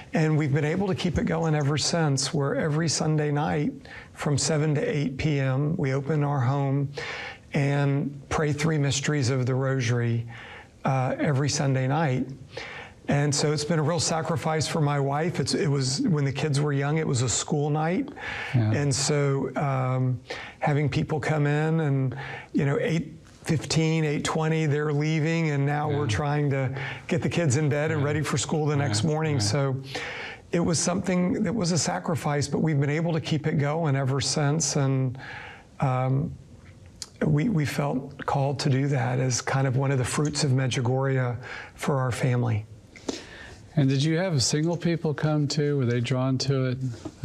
And we've been able to keep it going ever since, where every Sunday night from 7 to 8 p.m., we open our home and pray 3 mysteries of the Rosary every Sunday night. And so it's been a real sacrifice for my wife. It was, when the kids were young, it was a school night. Yeah. And so having people come in and, 8:15, 8:20, they're leaving, and now we're trying to get the kids in bed and ready for school the next morning. So it was something that was a sacrifice, but we've been able to keep it going ever since. And we felt called to do that as kind of one of the fruits of Medjugorje for our family. And did you have single people come too? Were they drawn to it?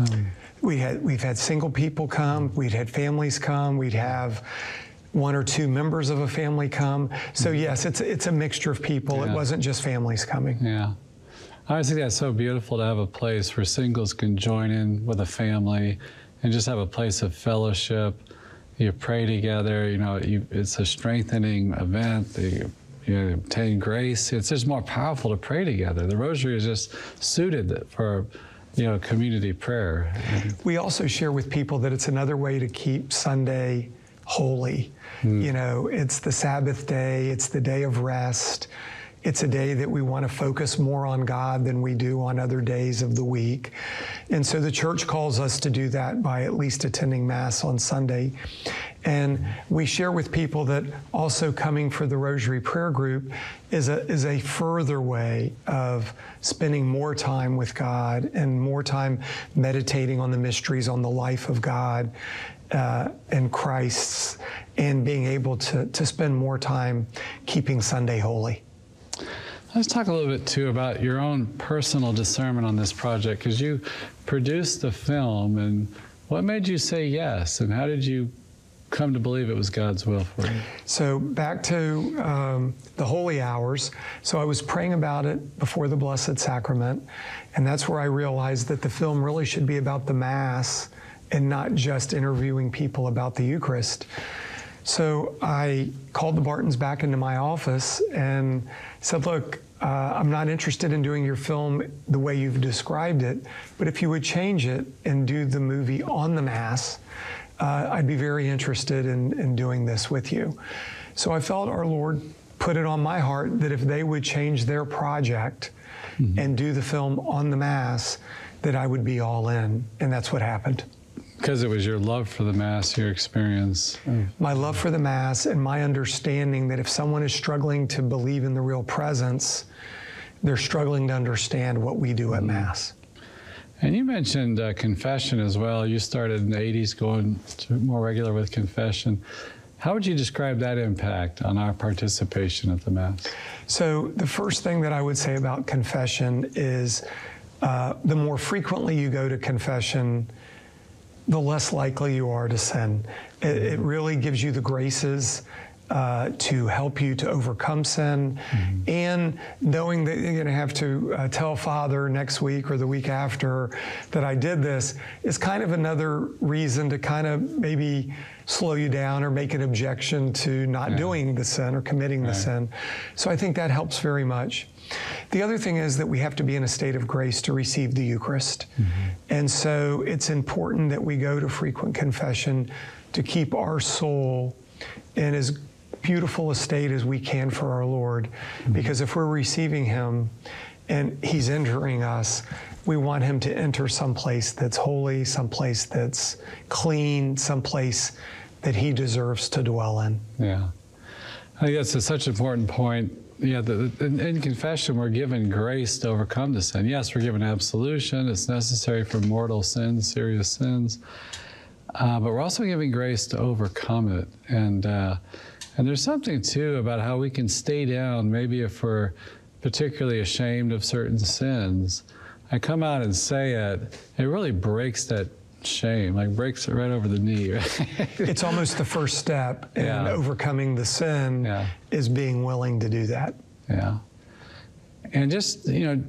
We've had single people come. We'd had families come. We'd have 1 or 2 members of a family come. So yes, it's a mixture of people. Yeah. It wasn't just families coming. Yeah. I always think that's so beautiful to have a place where singles can join in with a family and just have a place of fellowship. You pray together. It's a strengthening event. You obtain grace. It's just more powerful to pray together. The Rosary is just suited for, community prayer. We also share with people that it's another way to keep Sunday holy. It's the Sabbath day. It's the day of rest. It's a day that we want to focus more on God than we do on other days of the week. And so the church calls us to do that by at least attending Mass on Sunday. And we share with people that also coming for the Rosary Prayer Group is a further way of spending more time with God and more time meditating on the mysteries, on the life of God and Christ's, and being able to spend more time keeping Sunday holy. Let's talk a little bit, too, about your own personal discernment on this project, because you produced the film, and what made you say yes, and how did you come to believe it was God's will for you? So back to the holy hours. So I was praying about it before the Blessed Sacrament, and that's where I realized that the film really should be about the Mass and not just interviewing people about the Eucharist. So I called the Bartons back into my office and said, look, I'm not interested in doing your film the way you've described it, but if you would change it and do the movie on the Mass, I'd be very interested in doing this with you. So I felt our Lord put it on my heart that if they would change their project and do the film on the Mass, that I would be all in, and that's what happened. Because it was your love for the Mass, your experience. My love for the Mass and my understanding that if someone is struggling to believe in the real presence, they're struggling to understand what we do at Mass. And you mentioned confession as well. You started in the 80s going to more regular with confession. How would you describe that impact on our participation at the Mass? So the first thing that I would say about confession is the more frequently you go to confession, the less likely you are to sin. It really gives you the graces to help you to overcome sin, and knowing that you're going to have to tell Father next week or the week after that I did this is kind of another reason to kind of maybe slow you down or make an objection to not doing the sin or committing the sin. So I think that helps very much. The other thing is that we have to be in a state of grace to receive the Eucharist. And so it's important that we go to frequent confession to keep our soul in as beautiful a state as we can for our Lord. Because if we're receiving Him and He's entering us, we want Him to enter someplace that's holy, someplace that's clean, someplace that He deserves to dwell in. Yeah. I think that's such an important point. Yeah, in confession, we're given grace to overcome the sin. Yes, we're given absolution. It's necessary for mortal sins, serious sins. But we're also given grace to overcome it. And there's something, too, about how we can stay down, maybe if we're particularly ashamed of certain sins. I come out and say it, it really breaks that shame, like breaks it right over the knee. It's almost the first step in overcoming the sin is being willing to do that. Yeah. And just,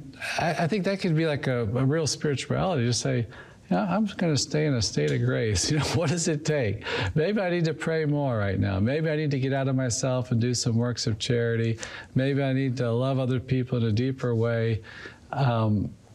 I think that could be like a real spirituality. Just say, I'm just going to stay in a state of grace. What does it take? Maybe I need to pray more right now. Maybe I need to get out of myself and do some works of charity. Maybe I need to love other people in a deeper way.